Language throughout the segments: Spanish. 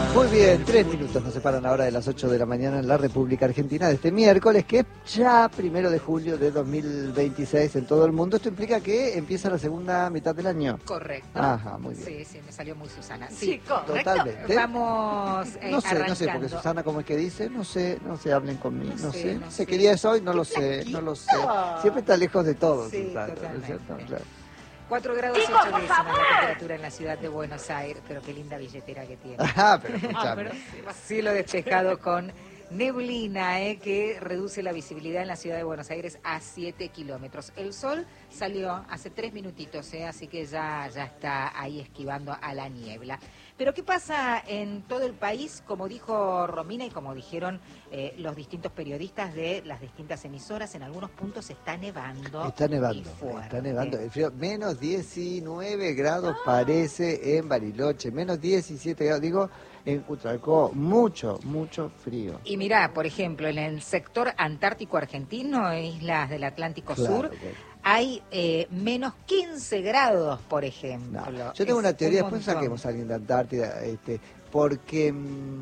Muy bien, 3 minutos nos separan ahora de las 8 de la mañana en la República Argentina de este miércoles, que es ya 1 de julio de 2026 en todo el mundo. Esto implica que empieza la segunda mitad del año. Correcto. Ajá, muy bien. Sí, sí, me salió muy Susana. Sí, correcto. Totalmente. Vamos No sé, arrancando. porque Susana, ¿cómo es que dice? No sé, hablen conmigo, no sé. No ¿Qué día es hoy? No lo sé. Siempre está lejos de todo, Sí, Susana, ¿no es totalmente. cierto? Claro. 4 grados 8 décimas la temperatura en la ciudad de Buenos Aires, pero qué linda billetera que tiene. Pero escuchame. Cielo despejado con neblina, que reduce la visibilidad en la ciudad de Buenos Aires a 7 kilómetros. El sol salió hace 3 minutitos, así que ya está ahí esquivando a la niebla. Pero ¿qué pasa en todo el país? Como dijo Romina y como dijeron los distintos periodistas de las distintas emisoras, en algunos puntos está nevando. Está nevando, el frío. Menos 19 grados parece en Bariloche, menos 17 grados, digo, en Utralcó, mucho frío. Y mirá, por ejemplo, en el sector antártico argentino, islas del Atlántico Sur, hay menos 15 grados, por ejemplo. No, yo tengo una teoría, después saquemos a alguien de Antártida, porque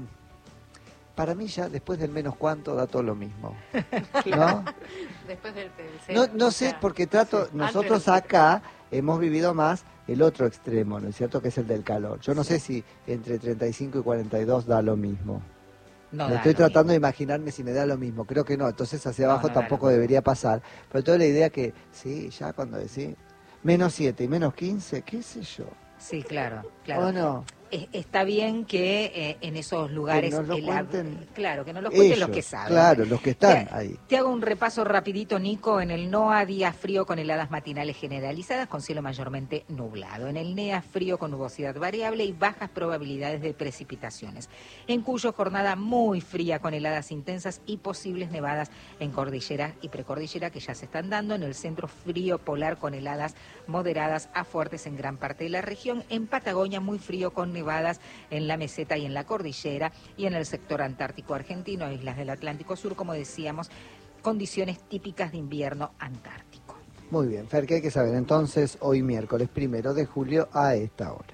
para mí ya después del menos cuánto da todo lo mismo, ¿no? Después del cero. No sé, porque nosotros acá hemos vivido más el otro extremo, ¿no es cierto? Que es el del calor. Yo no sé si entre 35 y 42 da lo mismo. No, estoy tratando de imaginarme si me da lo mismo, creo que no, entonces hacia abajo tampoco debería pasar, pero tengo la idea que sí, ya cuando decís menos 7 y menos 15, qué sé yo. Sí, claro. ¿O no? Está bien que en esos lugares... Que nos lo cuenten claro, que nos lo cuenten los que saben. Claro, los que están ahí. Te hago un repaso rapidito, Nico. En el NOA, día frío con heladas matinales generalizadas, con cielo mayormente nublado. En el NEA, frío con nubosidad variable y bajas probabilidades de precipitaciones. En Cuyo, jornada muy fría con heladas intensas y posibles nevadas en cordillera y precordillera que ya se están dando. En el centro, frío polar con heladas moderadas a fuertes en gran parte de la región. En Patagonia, muy frío con nevadas en la meseta y en la cordillera, y en el sector antártico argentino, islas del Atlántico Sur, como decíamos, condiciones típicas de invierno antártico. Muy bien, Fer, ¿qué hay que saber entonces hoy miércoles 1 de julio a esta hora?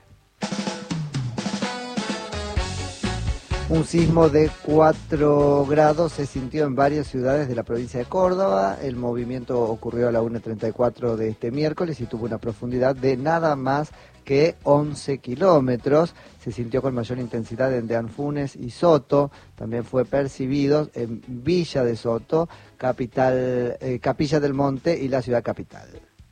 Un sismo de 4 grados se sintió en varias ciudades de la provincia de Córdoba. El movimiento ocurrió a la 1:34 de este miércoles y tuvo una profundidad de nada más que 11 kilómetros. Se sintió con mayor intensidad en Deanfunes y Soto. También fue percibido en Villa de Soto, capital, Capilla del Monte y la ciudad capital.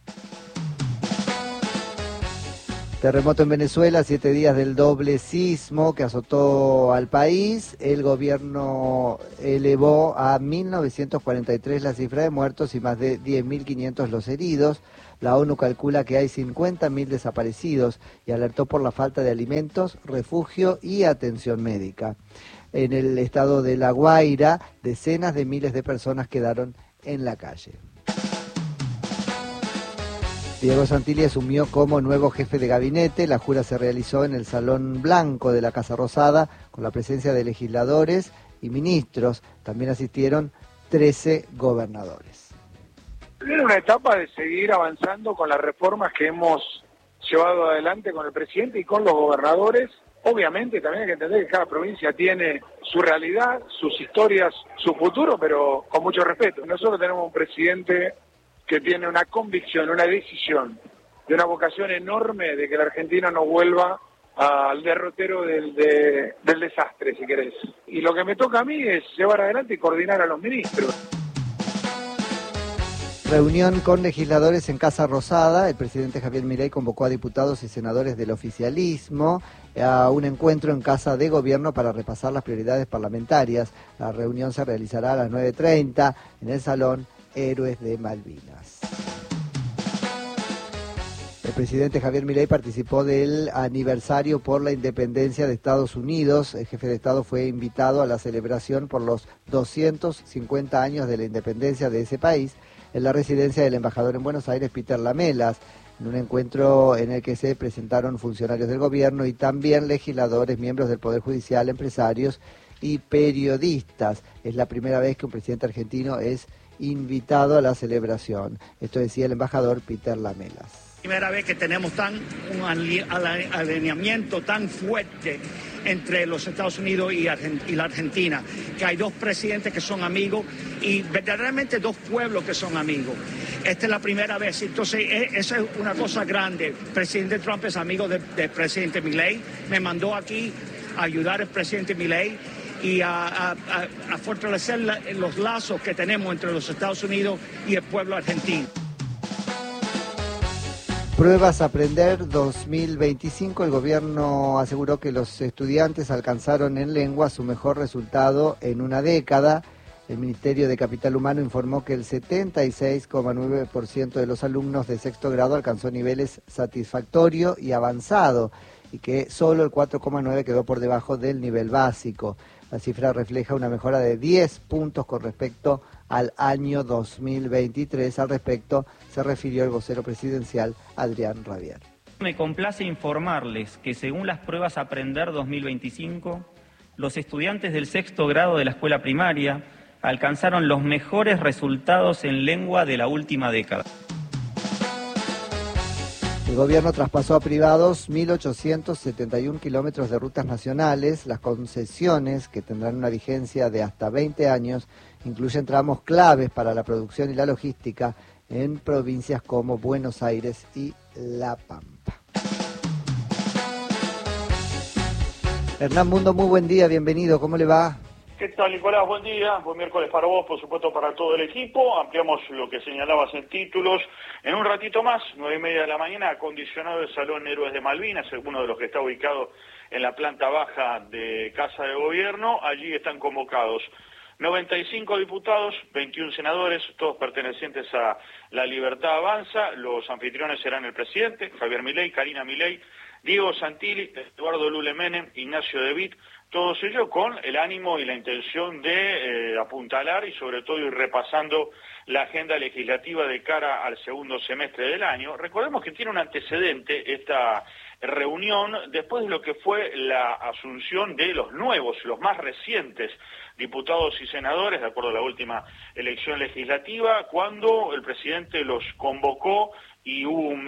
Terremoto en Venezuela, 7 días del doble sismo que azotó al país. El gobierno elevó a 1.943 la cifra de muertos y más de 10.500 los heridos. La ONU calcula que hay 50.000 desaparecidos y alertó por la falta de alimentos, refugio y atención médica. En el estado de La Guaira, decenas de miles de personas quedaron en la calle. Diego Santilli asumió como nuevo jefe de gabinete. La jura se realizó en el Salón Blanco de la Casa Rosada con la presencia de legisladores y ministros. También asistieron 13 gobernadores. Era una etapa de seguir avanzando con las reformas que hemos llevado adelante con el presidente y con los gobernadores. Obviamente también hay que entender que cada provincia tiene su realidad, sus historias, su futuro, pero con mucho respeto. Nosotros tenemos un presidente que tiene una convicción, una decisión, de una vocación enorme de que la Argentina no vuelva al derrotero del desastre, si querés. Y lo que me toca a mí es llevar adelante y coordinar a los ministros. Reunión con legisladores en Casa Rosada. El presidente Javier Milei convocó a diputados y senadores del oficialismo a un encuentro en Casa de Gobierno para repasar las prioridades parlamentarias. La reunión se realizará a las 9:30 en el Salón Héroes de Malvinas. El presidente Javier Milei participó del aniversario por la independencia de Estados Unidos. El jefe de Estado fue invitado a la celebración por los 250 años de la independencia de ese país en la residencia del embajador en Buenos Aires, Peter Lamelas, en un encuentro en el que se presentaron funcionarios del gobierno y también legisladores, miembros del Poder Judicial, empresarios y periodistas. Es la primera vez que un presidente argentino es invitado a la celebración. Esto decía el embajador Peter Lamelas. Primera vez que tenemos un alineamiento tan fuerte entre los Estados Unidos y la Argentina, que hay dos presidentes que son amigos y verdaderamente dos pueblos que son amigos. Esta es la primera vez, entonces esa es una cosa grande. El presidente Trump es amigo del presidente Milei, me mandó aquí a ayudar al presidente Milei y a fortalecer los lazos que tenemos entre los Estados Unidos y el pueblo argentino. Pruebas Aprender 2025. El gobierno aseguró que los estudiantes alcanzaron en lengua su mejor resultado en una década. El Ministerio de Capital Humano informó que el 76,9% de los alumnos de sexto grado alcanzó niveles satisfactorio y avanzado y que solo el 4,9% quedó por debajo del nivel básico. La cifra refleja una mejora de 10 puntos con respecto al año 2023. Al respecto se refirió el vocero presidencial Adrián Rabier. Me complace informarles que según las pruebas Aprender 2025, los estudiantes del sexto grado de la escuela primaria alcanzaron los mejores resultados en lengua de la última década. El gobierno traspasó a privados 1.871 kilómetros de rutas nacionales. Las concesiones, que tendrán una vigencia de hasta 20 años, incluyen tramos claves para la producción y la logística en provincias como Buenos Aires y La Pampa. Hernán Mundo, muy buen día, bienvenido, ¿cómo le va? ¿Qué tal, Nicolás? Buen día, buen miércoles para vos, por supuesto para todo el equipo. Ampliamos lo que señalabas en títulos. En un ratito más, 9:30 de la mañana, acondicionado el Salón Héroes de Malvinas, uno de los que está ubicado en la planta baja de Casa de Gobierno. Allí están convocados 95 diputados, 21 senadores, todos pertenecientes a La Libertad Avanza. Los anfitriones serán el presidente, Javier Milei, Karina Milei, Diego Santilli, Eduardo Lule Menem, Ignacio De Witt, todos ellos con el ánimo y la intención de apuntalar y sobre todo ir repasando la agenda legislativa de cara al segundo semestre del año. Recordemos que tiene un antecedente esta reunión después de lo que fue la asunción de los nuevos, los más recientes diputados y senadores, de acuerdo a la última elección legislativa, cuando el presidente los convocó y hubo un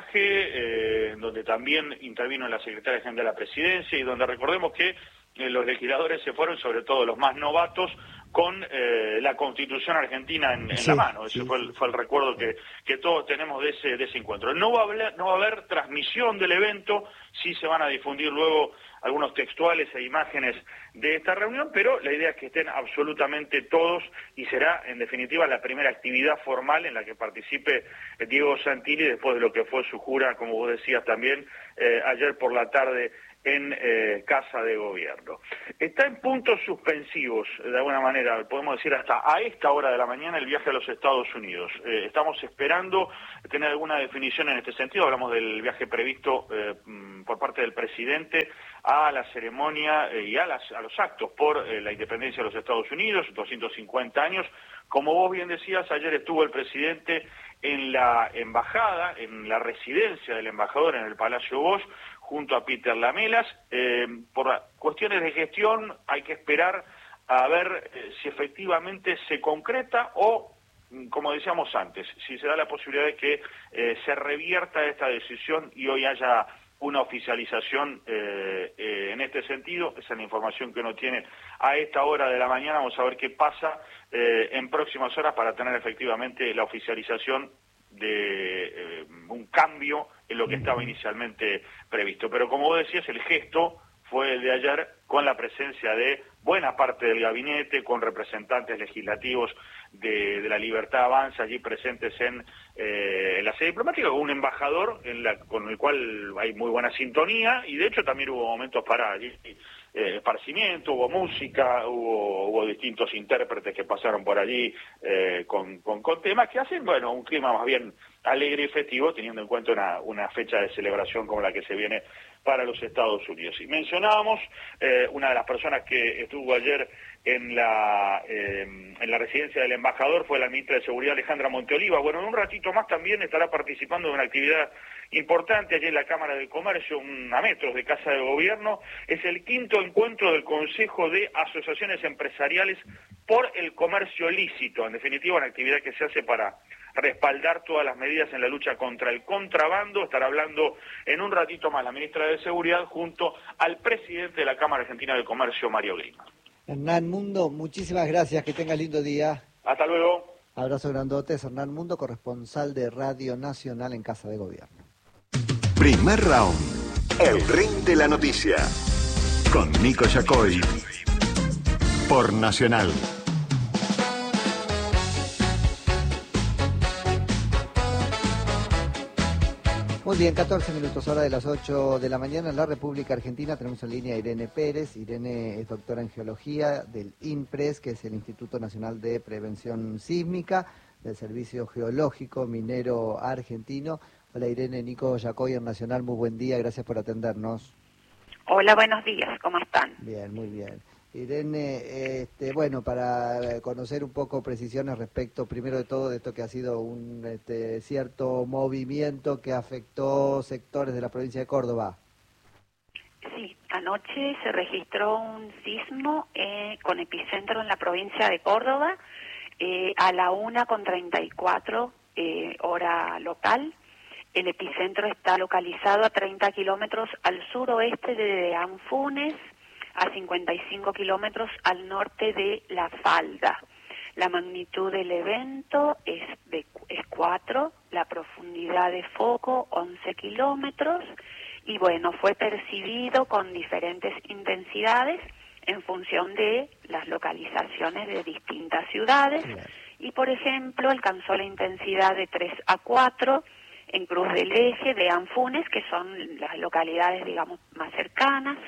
mensaje donde también intervino la secretaria general de la presidencia y donde recordemos que los legisladores se fueron, sobre todo los más novatos, con la Constitución argentina en la mano. Ese fue el recuerdo que todos tenemos de ese encuentro. No va a haber transmisión del evento, sí se van a difundir luego algunos textuales e imágenes de esta reunión, pero la idea es que estén absolutamente todos y será, en definitiva, la primera actividad formal en la que participe Diego Santilli después de lo que fue su jura, como vos decías también, ayer por la tarde en Casa de Gobierno. Está en puntos suspensivos, de alguna manera, podemos decir hasta a esta hora de la mañana, el viaje a los Estados Unidos. Estamos esperando tener alguna definición en este sentido. Hablamos del viaje previsto por parte del presidente a la ceremonia y a los actos por la independencia de los Estados Unidos, 250 años. Como vos bien decías, ayer estuvo el presidente en la embajada, en la residencia del embajador en el Palacio Bosch, junto a Peter Lamelas. Por cuestiones de gestión hay que esperar a ver si efectivamente se concreta o, como decíamos antes, si se da la posibilidad de que se revierta esta decisión y hoy haya una oficialización en este sentido. Esa es la información que uno tiene a esta hora de la mañana. Vamos a ver qué pasa en próximas horas para tener efectivamente la oficialización de un cambio en lo que estaba inicialmente previsto. Pero como vos decías, el gesto fue el de ayer con la presencia de buena parte del gabinete, con representantes legislativos de La Libertad Avanza allí presentes en la sede diplomática, con un embajador con el cual hay muy buena sintonía y de hecho también hubo momentos para allí esparcimiento, hubo música, hubo distintos intérpretes que pasaron por allí con temas que hacen, bueno, un clima más bien alegre y festivo, teniendo en cuenta una fecha de celebración como la que se viene para los Estados Unidos. Y mencionábamos una de las personas que estuvo ayer en la residencia del embajador fue la ministra de Seguridad Alejandra Monteoliva. Bueno, en un ratito más también estará participando de una actividad importante allí en la Cámara de Comercio, a metros de Casa de Gobierno. Es el 5º encuentro del Consejo de Asociaciones Empresariales por el Comercio Lícito. En definitiva, una actividad que se hace para respaldar todas las medidas en la lucha contra el contrabando. Estará hablando en un ratito más la ministra de Seguridad junto al presidente de la Cámara Argentina de Comercio, Mario Grima. Hernán Mundo, muchísimas gracias, que tengas lindo día. Hasta luego. Abrazo grandote, es Hernán Mundo, corresponsal de Radio Nacional en Casa de Gobierno. Primer round, el ring de la noticia, con Nico Yacoy, por Nacional. Muy bien, 14 minutos, hora de las 8 de la mañana en la República Argentina. Tenemos en línea a Irene Pérez. Irene es doctora en Geología del INPRES, que es el Instituto Nacional de Prevención Sísmica, del Servicio Geológico Minero Argentino. Hola Irene, Nico Yacoy en Nacional, muy buen día, gracias por atendernos. Hola, buenos días, ¿cómo están? Bien, muy bien. Irene, bueno, para conocer un poco precisiones respecto, primero de todo, de esto que ha sido un cierto movimiento que afectó sectores de la provincia de Córdoba. Sí, anoche se registró un sismo con epicentro en la provincia de Córdoba a la 1:34 hora local. El epicentro está localizado a 30 kilómetros al suroeste de Anfunes, a 55 kilómetros al norte de La Falda. La magnitud del evento es 4, la profundidad de foco 11 kilómetros y bueno, fue percibido con diferentes intensidades en función de las localizaciones de distintas ciudades y por ejemplo alcanzó la intensidad de 3 a 4 en Cruz del Eje de Anfunes, que son las localidades digamos más cercanas,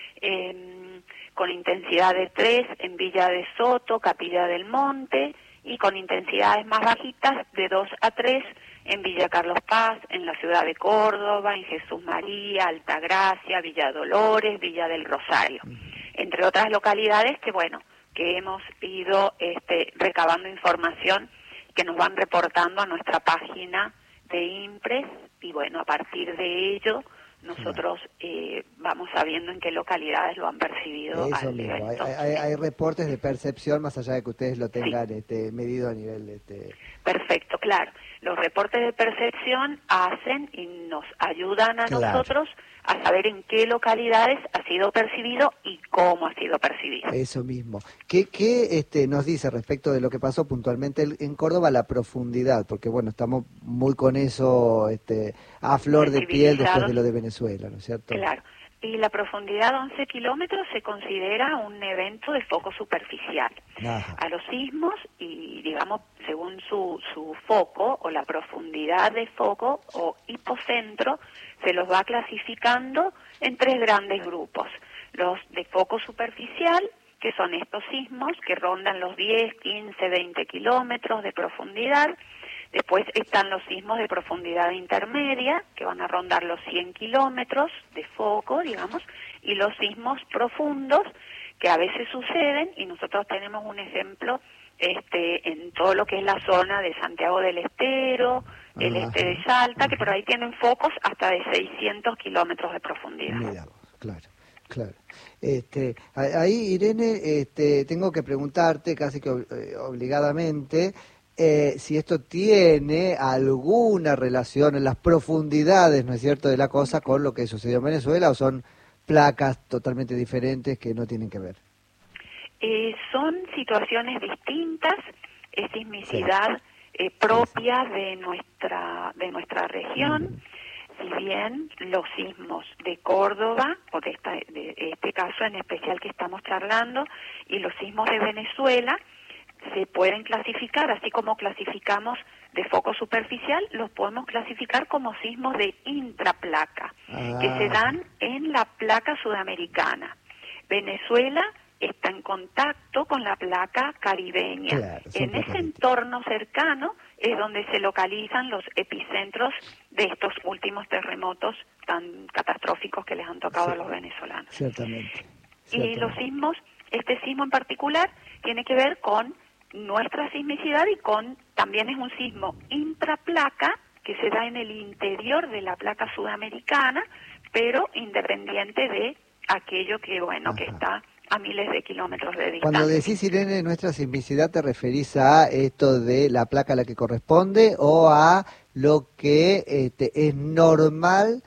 con intensidad de 3 en Villa de Soto, Capilla del Monte, y con intensidades más bajitas de 2 a 3 en Villa Carlos Paz, en la ciudad de Córdoba, en Jesús María, Altagracia, Villa Dolores, Villa del Rosario, entre otras localidades que bueno, que hemos ido recabando información que nos van reportando a nuestra página de INPRES, y bueno, a partir de ello nosotros vamos sabiendo en qué localidades lo han percibido. Eso mismo, hay reportes de percepción más allá de que ustedes lo tengan medido a nivel... Perfecto, claro. Los reportes de percepción hacen y nos ayudan a nosotros a saber en qué localidades ha sido percibido y cómo ha sido percibido. Eso mismo. ¿Qué nos dice respecto de lo que pasó puntualmente en Córdoba, la profundidad? Porque bueno, estamos muy con eso a flor de piel después de lo de Venezuela, ¿no es cierto? Claro. Y la profundidad de 11 kilómetros se considera un evento de foco superficial. Ajá. A los sismos, y digamos, según su foco o la profundidad de foco o hipocentro, se los va clasificando en 3 grandes grupos. Los de foco superficial, que son estos sismos que rondan los 10, 15, 20 kilómetros de profundidad. Después están los sismos de profundidad intermedia, que van a rondar los 100 kilómetros de foco, digamos, y los sismos profundos, que a veces suceden, y nosotros tenemos un ejemplo en todo lo que es la zona de Santiago del Estero, el este de Salta, que por ahí tienen focos hasta de 600 kilómetros de profundidad. Mira, claro. Ahí, Irene, tengo que preguntarte casi que obligadamente si esto tiene alguna relación en las profundidades, ¿no es cierto?, de la cosa con lo que sucedió en Venezuela, o son placas totalmente diferentes que no tienen que ver. Son situaciones distintas, es sismicidad propia de nuestra región. Si bien los sismos de Córdoba, o de este caso en especial que estamos charlando, y los sismos de Venezuela se pueden clasificar, así como clasificamos de foco superficial, los podemos clasificar como sismos de intraplaca, que se dan en la placa sudamericana. Venezuela está en contacto con la placa caribeña. Claro, en ese entorno cercano es donde se localizan los epicentros de estos últimos terremotos tan catastróficos que les han tocado a los venezolanos. Ciertamente. Y los sismos, este sismo en particular, tiene que ver con nuestra sismicidad y también es un sismo intraplaca que se da en el interior de la placa sudamericana, pero independiente de aquello que está a miles de kilómetros de distancia. Cuando decís, Irene, nuestra sismicidad, ¿te referís a esto de la placa a la que corresponde o a lo que es normal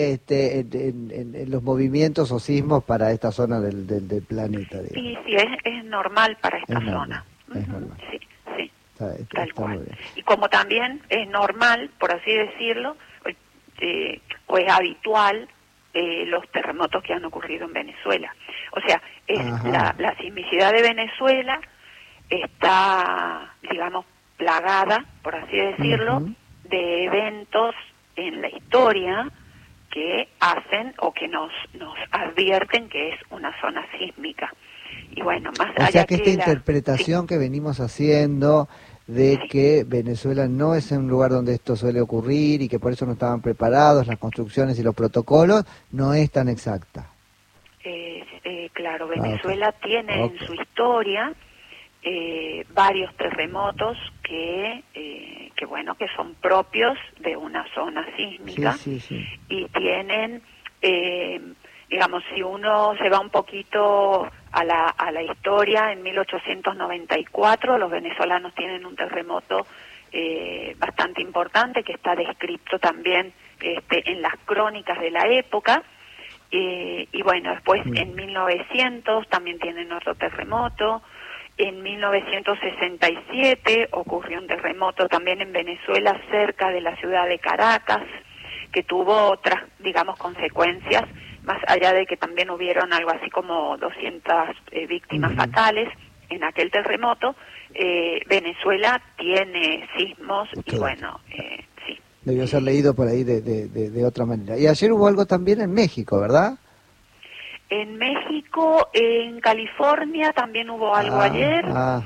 en los movimientos o sismos para esta zona del planeta? Digamos. Sí, es normal para esta zona. Es normal. Sí, sí, tal cual. Y como también es normal, por así decirlo, o es habitual, los terremotos que han ocurrido en Venezuela. O sea, la sismicidad de Venezuela está, digamos, plagada, por así decirlo, de eventos en la historia que hacen o que nos advierten que es una zona sísmica. Y bueno, más allá sea que esta interpretación que venimos haciendo de que Venezuela no es un lugar donde esto suele ocurrir y que por eso no estaban preparados las construcciones y los protocolos, no es tan exacta. Claro, Venezuela tiene en su historia varios terremotos que son propios de una zona sísmica. Sí. Y tienen, digamos, si uno se va un poquito a la historia, en 1894 los venezolanos tienen un terremoto bastante importante que está descrito también en las crónicas de la época. Y bueno, después en 1900 también tienen otro terremoto. En 1967 ocurrió un terremoto también en Venezuela cerca de la ciudad de Caracas, que tuvo otras, digamos, consecuencias, más allá de que también hubieron algo así como 200 víctimas fatales en aquel terremoto. Venezuela tiene sismos y bueno, sí. Debió ser leído por ahí de otra manera. Y ayer hubo algo también en México, ¿verdad? En México, en California también hubo algo ayer,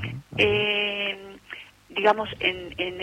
digamos en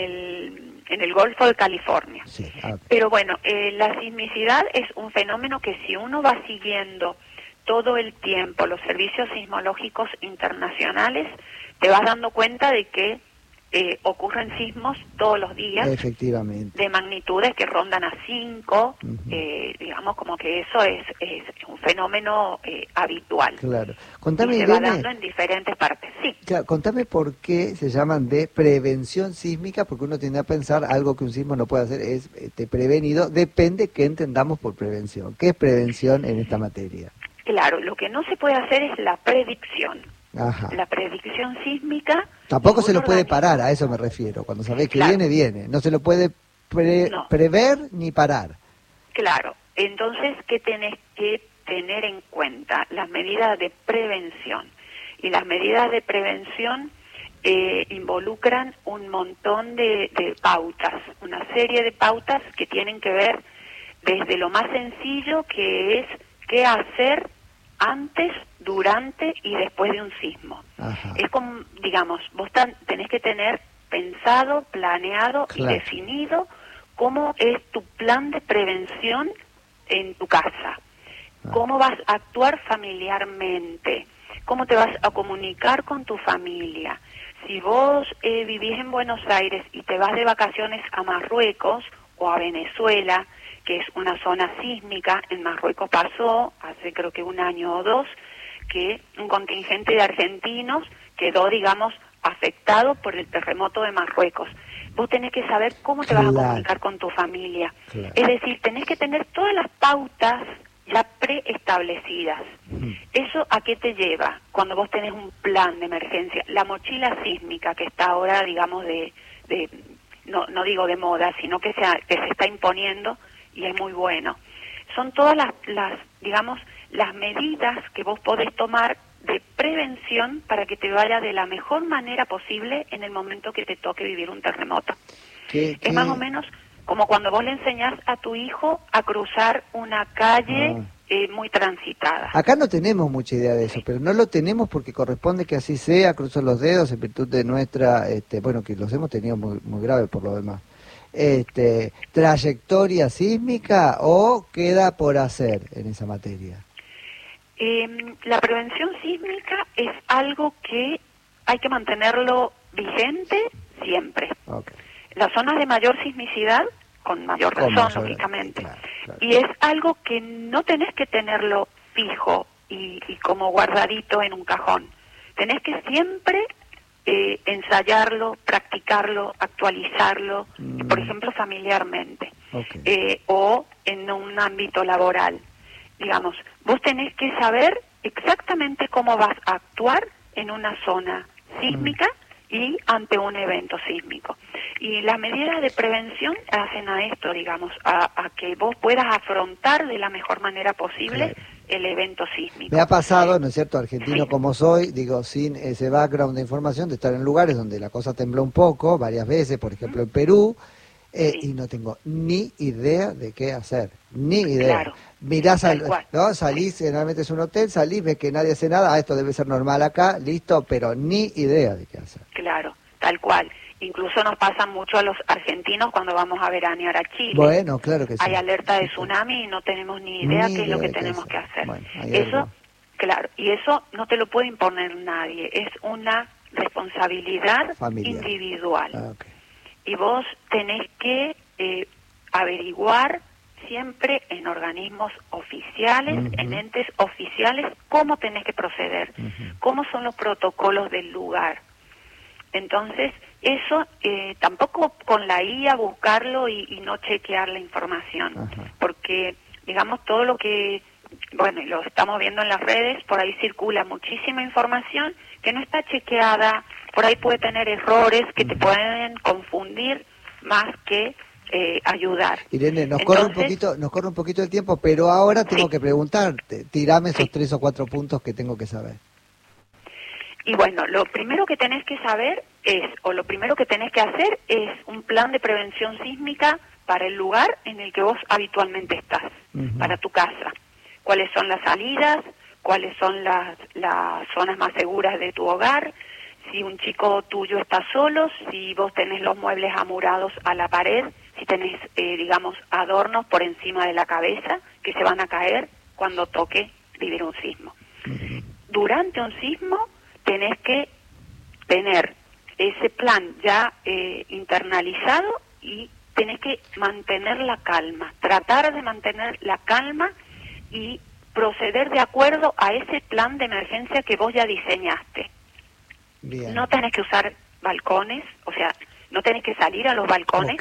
el Golfo de California. Sí, Pero bueno, la sismicidad es un fenómeno que si uno va siguiendo todo el tiempo los servicios sismológicos internacionales, te vas dando cuenta de que ocurren sismos todos los días. Efectivamente. De magnitudes que rondan a 5, digamos como que eso es un fenómeno habitual. Claro. Contame, y se Irene, va dando en diferentes partes. Sí. Claro, contame por qué se llaman de prevención sísmica, porque uno tiende a pensar algo que un sismo no puede hacer es prevenido. Depende qué entendamos por prevención. ¿Qué es prevención en esta materia? Claro, lo que no se puede hacer es la predicción. Ajá. La predicción sísmica... Tampoco se lo puede parar, a eso me refiero. Cuando sabés que viene. No se lo puede prever ni parar. Claro. Entonces, ¿qué tenés que tener en cuenta? Las medidas de prevención. Y las medidas de prevención involucran un montón de pautas, una serie de pautas que tienen que ver desde lo más sencillo, que es qué hacer antes, durante y después de un sismo. Ajá. Es como, digamos, vos tenés que tener pensado, planeado y definido cómo es tu plan de prevención en tu casa, cómo vas a actuar familiarmente, cómo te vas a comunicar con tu familia. Si vos vivís en Buenos Aires y te vas de vacaciones a Marruecos o a Venezuela, que es una zona sísmica, en Marruecos pasó hace creo que 1 año o 2, que un contingente de argentinos quedó, digamos, afectado por el terremoto de Marruecos. Vos tenés que saber cómo te vas a comunicar con tu familia. Es decir, tenés que tener todas las pautas ya preestablecidas. ¿Eso a qué te lleva? Cuando vos tenés un plan de emergencia, la mochila sísmica que está ahora, digamos, no digo de moda, sino que se está imponiendo y es muy bueno. Son todas las medidas que vos podés tomar de prevención para que te vaya de la mejor manera posible en el momento que te toque vivir un terremoto. Es más o menos como cuando vos le enseñás a tu hijo a cruzar una calle muy transitada. Acá no tenemos mucha idea de eso, pero no lo tenemos porque corresponde que así sea, cruzo los dedos en virtud de nuestra, bueno, que los hemos tenido muy graves por lo demás. ¿Trayectoria sísmica o queda por hacer en esa materia? La prevención sísmica es algo que hay que mantenerlo vigente siempre. Las zonas de mayor sismicidad, con mayor razón, lógicamente. Claro. Y es algo que no tenés que tenerlo fijo y como guardadito en un cajón. Tenés que siempre ensayarlo, practicarlo, actualizarlo, por ejemplo, familiarmente, o en un ámbito laboral. Digamos, vos tenés que saber exactamente cómo vas a actuar en una zona sísmica y ante un evento sísmico. Y las medidas de prevención hacen a esto, digamos, a que vos puedas afrontar de la mejor manera posible el evento sísmico. Me ha pasado, ¿no es cierto?, argentino como soy, digo, sin ese background de información, de estar en lugares donde la cosa tembló un poco, varias veces, por ejemplo en Perú, y no tengo ni idea de qué hacer, ni idea. Claro. Mirás, ¿no? Salís, generalmente es un hotel, salís, ves que nadie hace nada, esto debe ser normal acá, listo, pero ni idea de qué hacer. Claro, tal cual. Incluso nos pasa mucho a los argentinos cuando vamos a veranear a Chile. Bueno, claro que sí. Hay alerta de tsunami y no tenemos ni idea qué es lo que tenemos que hacer. Bueno, eso, claro, y eso no te lo puede imponer nadie, es una responsabilidad individual. Y vos tenés que averiguar siempre en organismos oficiales, en entes oficiales, cómo tenés que proceder, cómo son los protocolos del lugar. Entonces, eso tampoco con la IA buscarlo y no chequear la información, porque, digamos, todo lo que, bueno, y lo estamos viendo en las redes, por ahí circula muchísima información que no está chequeada, por ahí puede tener errores que te pueden confundir más que ayudar. Irene, nos corre un poquito el tiempo, pero ahora tengo que preguntarte, tirame esos 3 o 4 puntos que tengo que saber. Y bueno, lo primero que tenés que saber lo primero que tenés que hacer es un plan de prevención sísmica para el lugar en el que vos habitualmente estás, para tu casa. ¿Cuáles son las salidas? ¿Cuáles son las zonas más seguras de tu hogar? Si un chico tuyo está solo, si vos tenés los muebles amurados a la pared, si tenés, digamos, adornos por encima de la cabeza que se van a caer cuando toque vivir un sismo. Durante un sismo tenés que tener ese plan ya internalizado y tenés que mantener la calma, tratar de mantener la calma y proceder de acuerdo a ese plan de emergencia que vos ya diseñaste. Bien. No tenés que usar balcones, o sea, no tenés que salir a los balcones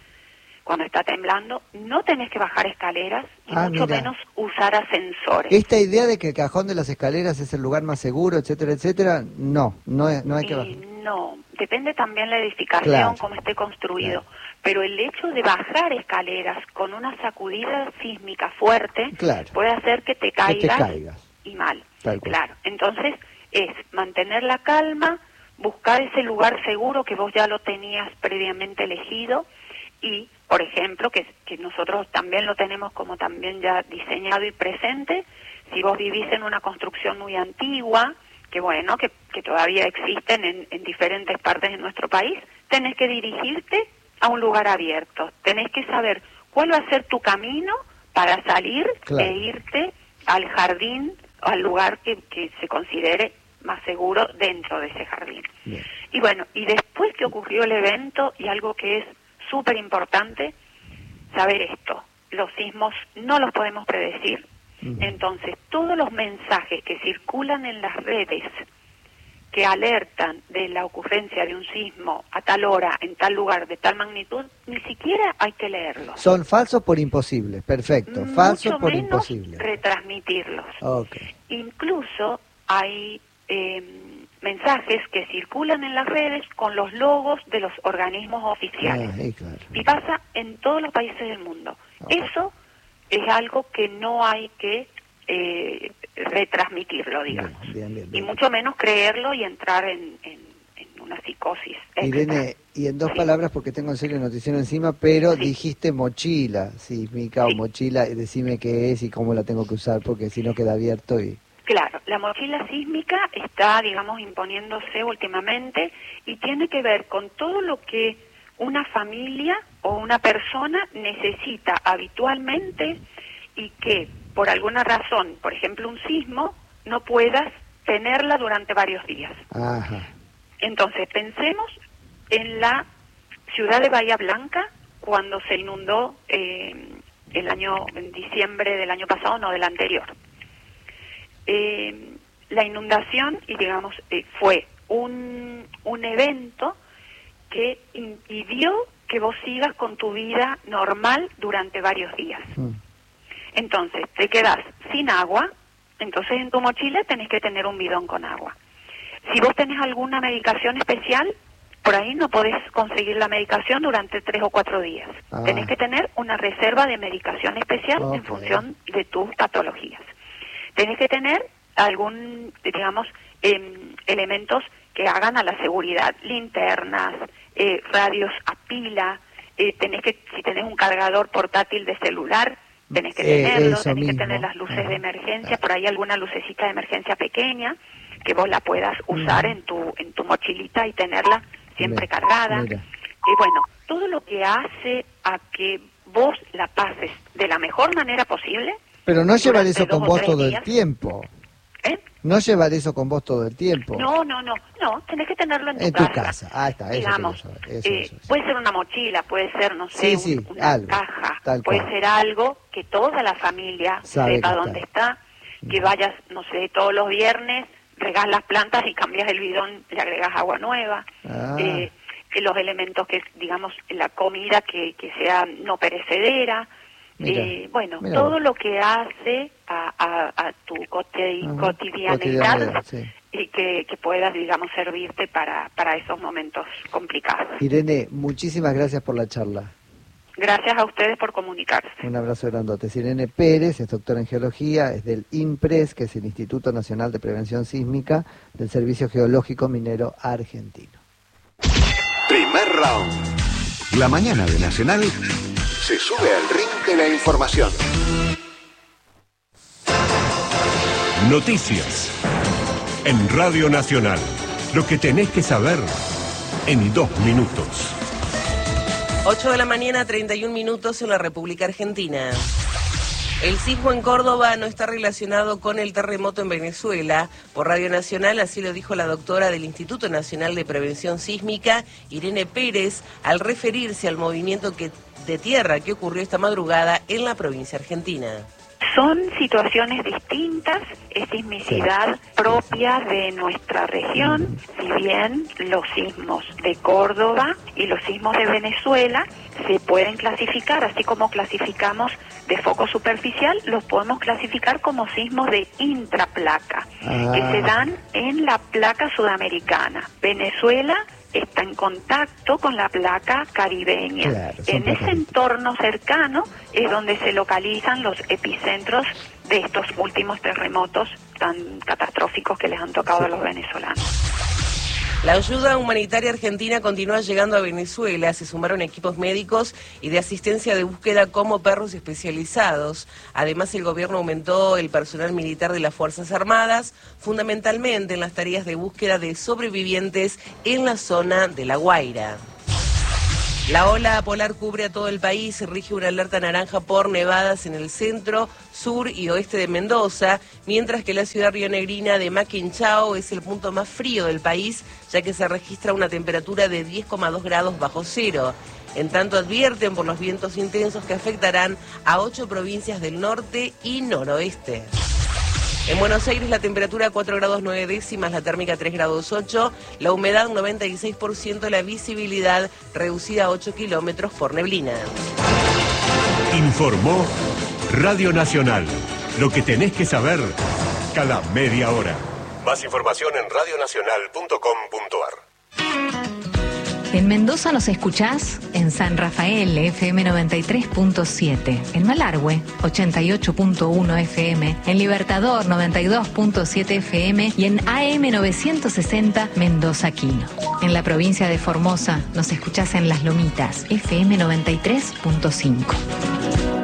cuando está temblando, no tenés que bajar escaleras y mucho menos usar ascensores. Esta idea de que el cajón de las escaleras es el lugar más seguro, etcétera, etcétera, no hay que bajar. No, depende también la edificación, cómo esté construido, pero el hecho de bajar escaleras con una sacudida sísmica fuerte puede hacer que te caigas y mal. Claro, entonces es mantener la calma, buscar ese lugar seguro que vos ya lo tenías previamente elegido y, por ejemplo, que nosotros también lo tenemos como también ya diseñado y presente, si vos vivís en una construcción muy antigua, que bueno, que todavía existen en diferentes partes de nuestro país, tenés que dirigirte a un lugar abierto, tenés que saber cuál va a ser tu camino para salir e irte al jardín o al lugar que se considere más seguro dentro de ese jardín. Bien. Y bueno, y después que ocurrió el evento, y algo que es súper importante, saber esto, los sismos no los podemos predecir, entonces todos los mensajes que circulan en las redes que alertan de la ocurrencia de un sismo a tal hora, en tal lugar, de tal magnitud, ni siquiera hay que leerlos. Son falsos por imposibles, perfecto, falsos por imposibles. Retransmitirlos. Incluso hay mensajes que circulan en las redes con los logos de los organismos oficiales. Y pasa en todos los países del mundo. Eso es algo que no hay que retransmitirlo, digamos. Bien. Y mucho menos creerlo y entrar en una psicosis. Irene, y en 2 palabras, porque tengo en serio el noticiero encima, pero dijiste mochila sísmica o mochila, decime qué es y cómo la tengo que usar, porque si no queda abierto y... Claro, la mochila sísmica está, digamos, imponiéndose últimamente y tiene que ver con todo lo que una familia o una persona necesita habitualmente y que por alguna razón, por ejemplo un sismo, no puedas tenerla durante varios días. Entonces pensemos en la ciudad de Bahía Blanca cuando se inundó en diciembre del año pasado, no del anterior. la inundación, y digamos, fue un evento que impidió que vos sigas con tu vida normal durante varios días. Entonces, te quedás sin agua, entonces en tu mochila tenés que tener un bidón con agua. Si vos tenés alguna medicación especial, por ahí no podés conseguir la medicación durante 3 o 4 días. Tenés que tener una reserva de medicación especial en función de tus patologías. Tenés que tener algún, digamos, elementos que hagan a la seguridad, linternas, radios a pila, si tenés un cargador portátil de celular, tenés que tenerlo, tenés que tener las luces de emergencia, por ahí alguna lucecita de emergencia pequeña, que vos la puedas usar en tu mochilita y tenerla siempre cargada. Y bueno, todo lo que hace a que vos la pases de la mejor manera posible. Pero no llevar eso con vos todo el tiempo. No llevar eso con vos todo el tiempo. No, tenés que tenerlo en tu casa. Está, digamos, eso. Puede ser una mochila, puede ser, no sé, una algo, caja, puede ser algo que toda la familia sepa dónde está, que vayas, no sé, todos los viernes, regás las plantas y cambias el bidón, le agregas agua nueva, los elementos que, digamos, la comida que sea no perecedera. Todo lo que hace a tu cotidianidad y que puedas, digamos, servirte para esos momentos complicados. Irene, muchísimas gracias por la charla. Gracias a ustedes por comunicarse. Un abrazo grandote. Irene Pérez es doctora en geología, es del INPRES, que es el Instituto Nacional de Prevención Sísmica del Servicio Geológico Minero Argentino. Primer round. La mañana de Nacional se sube al ring de la información. Noticias. En Radio Nacional. Lo que tenés que saber en 2 minutos. 8 de la mañana, 31 minutos en la República Argentina. El sismo en Córdoba no está relacionado con el terremoto en Venezuela. Por Radio Nacional, así lo dijo la doctora del Instituto Nacional de Prevención Sísmica, Irene Pérez, al referirse al movimiento de tierra que ocurrió esta madrugada en la provincia argentina. Son situaciones distintas, es sismicidad propia de nuestra región, si bien los sismos de Córdoba y los sismos de Venezuela se pueden clasificar, así como clasificamos de foco superficial, los podemos clasificar como sismos de intraplaca, que se dan en la placa sudamericana. Venezuela está en contacto con la placa caribeña. Claro, en ese entorno cercano es donde se localizan los epicentros de estos últimos terremotos tan catastróficos que les han tocado a los venezolanos. La ayuda humanitaria argentina continúa llegando a Venezuela. Se sumaron equipos médicos y de asistencia de búsqueda como perros especializados. Además, el gobierno aumentó el personal militar de las Fuerzas Armadas, fundamentalmente en las tareas de búsqueda de sobrevivientes en la zona de La Guaira. La ola polar cubre a todo el país, rige una alerta naranja por nevadas en el centro, sur y oeste de Mendoza, mientras que la ciudad rionegrina de Maquinchao es el punto más frío del país, ya que se registra una temperatura de 10,2 grados bajo cero. En tanto, advierten por los vientos intensos que afectarán a 8 provincias del norte y noroeste. En Buenos Aires la temperatura 4 grados 9 décimas, la térmica 3 grados 8, la humedad 96%, la visibilidad reducida a 8 kilómetros por neblina. Informó Radio Nacional. Lo que tenés que saber cada media hora. Más información en radionacional.com.ar. En Mendoza nos escuchás en San Rafael, FM 93.7, en Malargüe, 88.1 FM, en Libertador, 92.7 FM y en AM 960, Mendoza Quino. En la provincia de Formosa nos escuchás en Las Lomitas, FM 93.5.